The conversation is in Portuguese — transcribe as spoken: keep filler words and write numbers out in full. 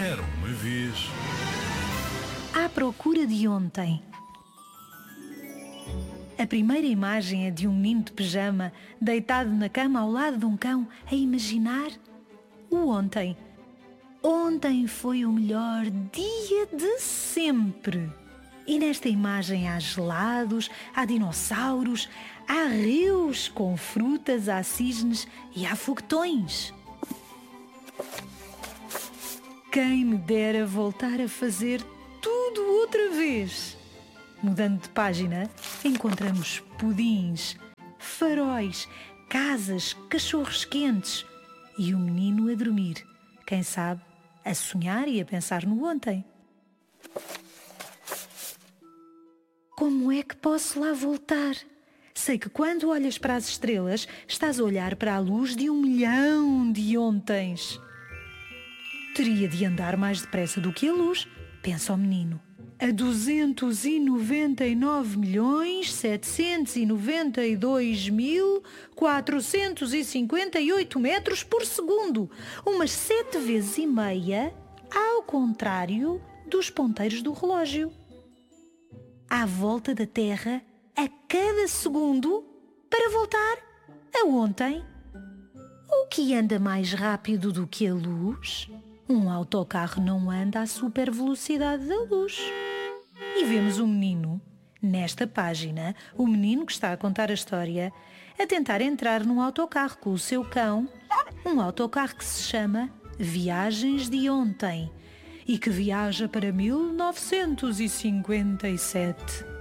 Era uma vez. À procura de ontem. A primeira imagem é de um menino de pijama deitado na cama ao lado de um cão a imaginar o ontem. Ontem foi o melhor dia de sempre. E nesta imagem há gelados, há dinossauros, há rios com frutas, há cisnes e há foguetões. Quem me dera voltar a fazer tudo outra vez. Mudando de página, encontramos pudins, faróis, casas, cachorros quentes e o menino a dormir. Quem sabe, a sonhar e a pensar no ontem. Como é que posso lá voltar? Sei que quando olhas para as estrelas, estás a olhar para a luz de um milhão de ontens. Teria de andar mais depressa do que a luz, pensa o menino. A duzentos e noventa e nove milhões, setecentos e noventa e dois mil, quatrocentos e cinquenta e oito metros por segundo. Umas sete vezes e meia, ao contrário dos ponteiros do relógio. À volta da Terra, a cada segundo, para voltar a ontem. O que anda mais rápido do que a luz? Um autocarro não anda à super velocidade da luz. E vemos o menino, nesta página, o menino que está a contar a história, a tentar entrar num autocarro com o seu cão, um autocarro que se chama Viagens de Ontem e que viaja para mil novecentos e cinquenta e sete.